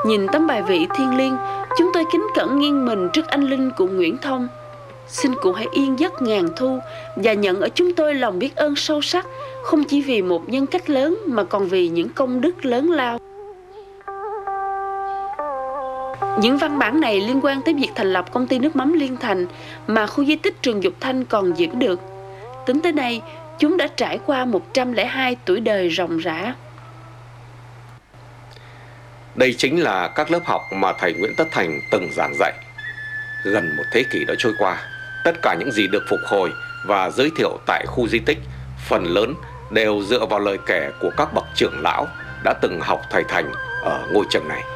Nhìn tấm bài vị thiêng liêng, chúng tôi kính cẩn nghiêng mình trước anh linh cụ Nguyễn Thông. Xin cụ hãy yên giấc ngàn thu và nhận ở chúng tôi lòng biết ơn sâu sắc, không chỉ vì một nhân cách lớn mà còn vì những công đức lớn lao. Những văn bản này liên quan tới việc thành lập công ty nước mắm Liên Thành mà khu di tích Trường Dục Thanh còn giữ được. Tính tới nay, chúng đã trải qua 102 tuổi đời ròng rã. Đây chính là các lớp học mà thầy Nguyễn Tất Thành từng giảng dạy. Gần một thế kỷ đã trôi qua, tất cả những gì được phục hồi và giới thiệu tại khu di tích phần lớn đều dựa vào lời kể của các bậc trưởng lão đã từng học thầy Thành ở ngôi trường này.